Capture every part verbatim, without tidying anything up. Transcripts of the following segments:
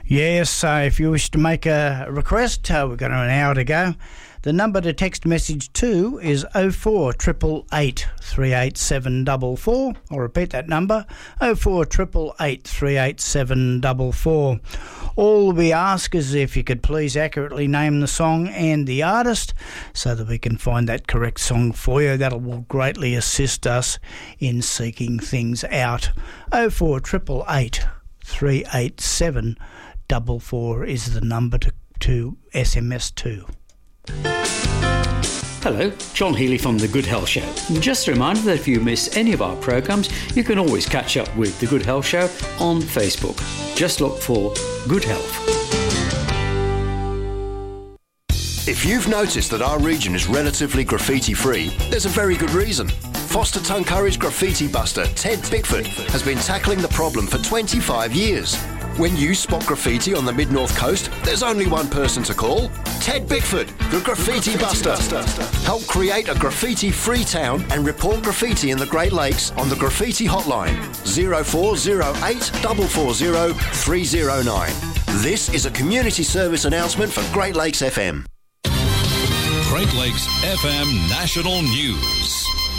Yes, so if you wish to make a request, uh, we've got an hour to go. The number to text message to is oh four eight eight eight, three eight seven four four. I'll repeat that number, oh four eight eight eight, three eight seven four four. All we ask is if you could please accurately name the song and the artist so that we can find that correct song for you. That will greatly assist us in seeking things out. oh four eight eight eight, three eight seven four four is the number to, to S M S to. Hello, John Healy from The Good Health Show. Just a reminder that if you miss any of our programmes, you can always catch up with The Good Health Show on Facebook. Just look for Good Health. If you've noticed that our region is relatively graffiti-free, there's a very good reason. Foster Tuncurry's graffiti buster, Ted Bickford, has been tackling the problem for twenty-five years. When you spot graffiti on the Mid-North Coast, there's only one person to call. Ted Bickford, the Graffiti, the graffiti Buster. Buster. Help create a graffiti-free town and report graffiti in the Great Lakes on the Graffiti Hotline, oh four oh eight, four four oh, three oh nine. This is a community service announcement for Great Lakes F M. Great Lakes F M National News.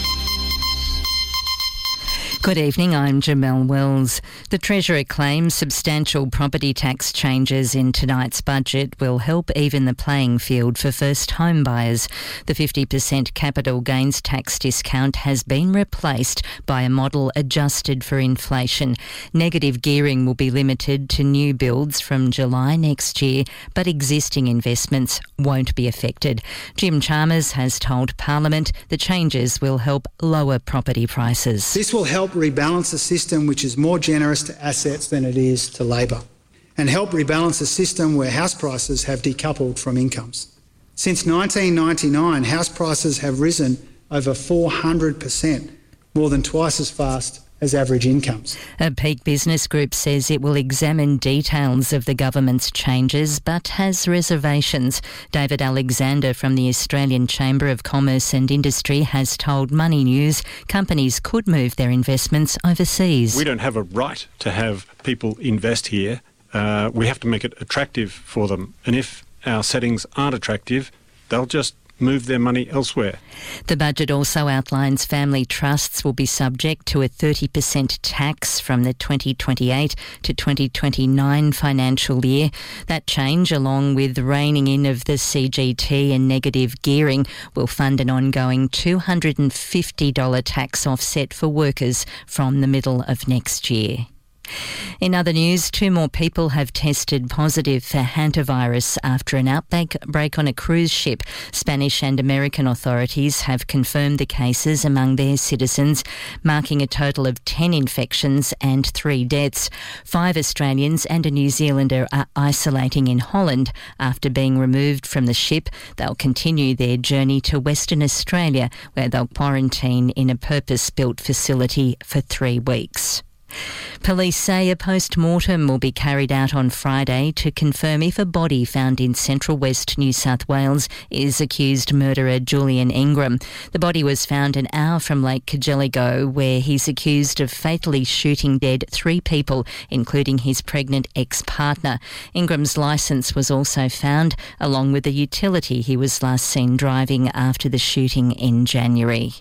Good evening, I'm Jamelle Wells. The Treasurer claims substantial property tax changes in tonight's budget will help even the playing field for first home buyers. The fifty percent capital gains tax discount has been replaced by a model adjusted for inflation. Negative gearing will be limited to new builds from July next year, but existing investments won't be affected. Jim Chalmers has told Parliament the changes will help lower property prices. This will help rebalance a system which is more generous to assets than it is to labour, and help rebalance a system where house prices have decoupled from incomes. Since nineteen ninety-nine, house prices have risen over four hundred percent, more than twice as fast as average incomes. A Peak Business Group says it will examine details of the government's changes but has reservations. David Alexander from the Australian Chamber of Commerce and Industry has told Money News companies could move their investments overseas. We don't have a right to have people invest here. Uh, we have to make it attractive for them. And if our settings aren't attractive, they'll just move their money elsewhere. The budget also outlines family trusts will be subject to a thirty percent tax from the twenty twenty-eight to twenty twenty-nine financial year. That change, along with the reining in of the C G T and negative gearing, will fund an ongoing two hundred fifty dollars tax offset for workers from the middle of next year. In other news, two more people have tested positive for hantavirus after an outbreak on a cruise ship. Spanish and American authorities have confirmed the cases among their citizens, marking a total of ten infections and three deaths. Five Australians and a New Zealander are isolating in Holland after being removed from the ship. They'll continue their journey to Western Australia, where they'll quarantine in a purpose-built facility for three weeks. Police say a post-mortem will be carried out on Friday to confirm if a body found in central west New South Wales is accused murderer Julian Ingram. The body was found an hour from Lake Cargelligo, where he's accused of fatally shooting dead three people, including his pregnant ex-partner. Ingram's licence was also found, along with the utility he was last seen driving after the shooting in January.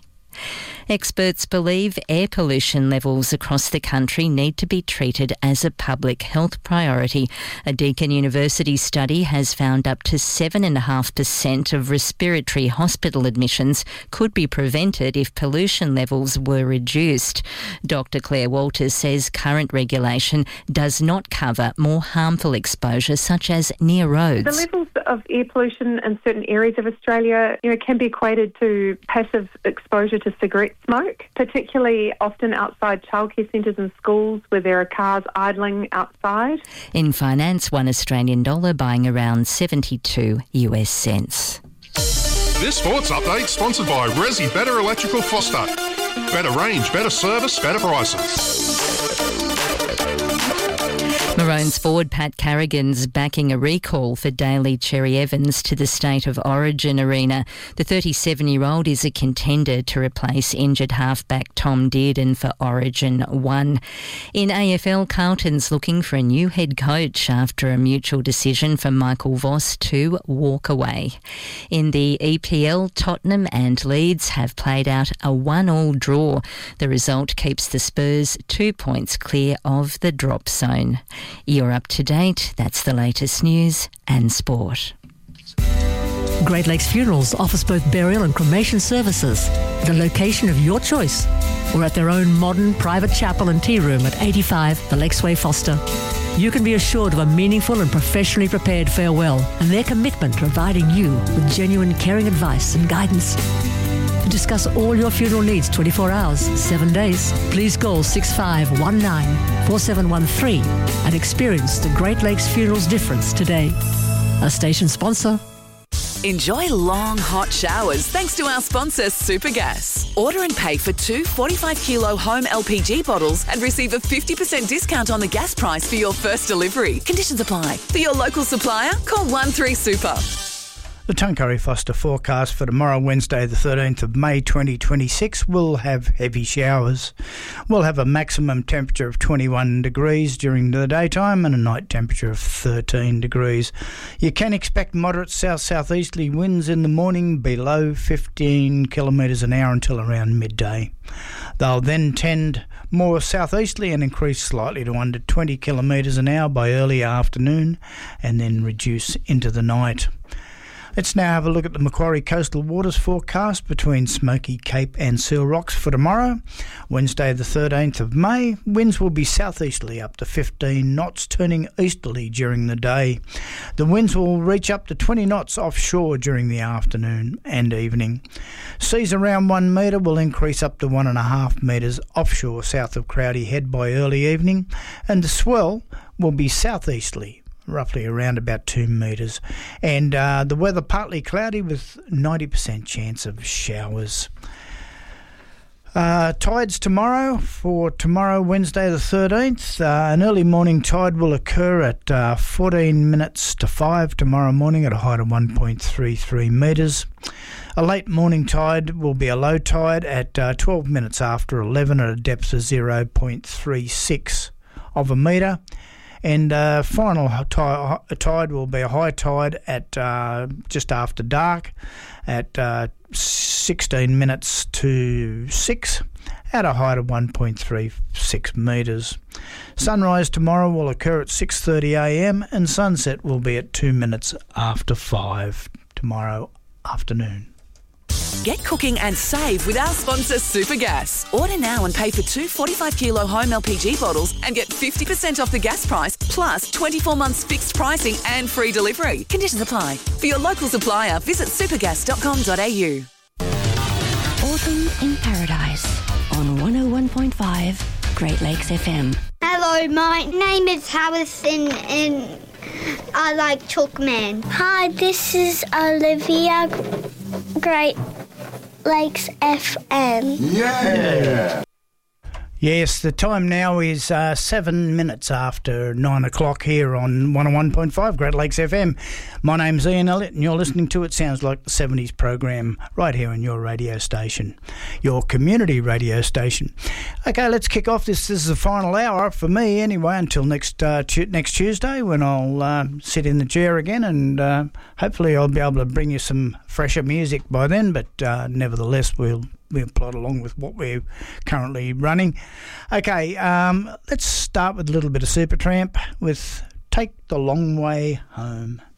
Experts believe air pollution levels across the country need to be treated as a public health priority. A Deakin University study has found up to seven point five percent of respiratory hospital admissions could be prevented if pollution levels were reduced. Doctor Claire Walters says current regulation does not cover more harmful exposure, such as near roads. The levels of air pollution in certain areas of Australia, you know, can be equated to passive exposure to cigarette smoke, particularly often outside childcare centres and schools where there are cars idling outside. In finance, one Australian dollar buying around seventy-two US cents. This sports update sponsored by Resi Better Electrical Foster. Better range, better service, better prices. Maroons forward Pat Carrigan's backing a recall for Daly Cherry Evans to the State of Origin arena. The thirty-seven-year-old is a contender to replace injured halfback Tom Dearden for Origin one. In A F L, Carlton's looking for a new head coach after a mutual decision for Michael Voss to walk away. In the E P L, Tottenham and Leeds have played out a one-all draw. The result keeps the Spurs two points clear of the drop zone. You're up to date. That's the latest news and sport. Great Lakes Funerals offers both burial and cremation services at the location of your choice or at their own modern private chapel and tea room at eighty-five The Lakesway, Foster. You can be assured of a meaningful and professionally prepared farewell and their commitment to providing you with genuine caring advice and guidance. To discuss all your funeral needs twenty-four hours, seven days, please call six five one nine, four seven one three and experience the Great Lakes Funerals difference today. A station sponsor. Enjoy long, hot showers thanks to our sponsor, Supergas. Order and pay for two forty-five kilo home L P G bottles and receive a fifty percent discount on the gas price for your first delivery. Conditions apply. For your local supplier, call one three super. The Tuncurry Foster forecast for tomorrow, Wednesday the thirteenth of May twenty twenty-six, will have heavy showers. We'll have a maximum temperature of twenty-one degrees during the daytime and a night temperature of thirteen degrees. You can expect moderate south-southeasterly winds in the morning below fifteen kilometres an hour until around midday. They'll then tend more southeasterly and increase slightly to under twenty kilometres an hour by early afternoon and then reduce into the night. Let's now have a look at the Macquarie Coastal Waters forecast between Smoky Cape and Seal Rocks for tomorrow, Wednesday the thirteenth of May. Winds will be southeasterly up to fifteen knots, turning easterly during the day. The winds will reach up to twenty knots offshore during the afternoon and evening. Seas around one metre will increase up to one and a half metres offshore south of Crowdy Head by early evening, and the swell will be southeasterly, roughly around about two metres. And uh, the weather partly cloudy with ninety percent chance of showers. Uh, tides tomorrow, for tomorrow, Wednesday the thirteenth. Uh, an early morning tide will occur at uh, fourteen minutes to five tomorrow morning at a height of one point three three metres. A late morning tide will be a low tide at uh, twelve minutes after eleven at a depth of zero point three six of a metre. And uh, final tide will be a high tide at uh, just after dark at uh, sixteen minutes to six at a height of one point three six metres. Sunrise tomorrow will occur at six thirty a m and sunset will be at two minutes after five tomorrow afternoon. Get cooking and save with our sponsor, Supergas. Order now and pay for two forty-five kilo home L P G bottles and get fifty percent off the gas price, plus twenty-four months fixed pricing and free delivery. Conditions apply. For your local supplier, visit supergas dot com dot a u. Autumn in Paradise on one oh one point five Great Lakes F M. Hello, my name is Harrison and I like Chalkman. Hi, this is Olivia, Great Lakes F M. Yeah! Yes, the time now is uh, seven minutes after nine o'clock here on one oh one point five Great Lakes F M. My name's Ian Elliott and you're listening to It Sounds Like the seventies program right here on your radio station, your community radio station. Okay, let's kick off. This, this is the final hour for me anyway until next uh, tu- next Tuesday when I'll uh, sit in the chair again and uh, hopefully I'll be able to bring you some fresher music by then, but uh, nevertheless we'll We'll plod along with what we're currently running. Okay, um, let's start with a little bit of Supertramp with Take the Long Way Home.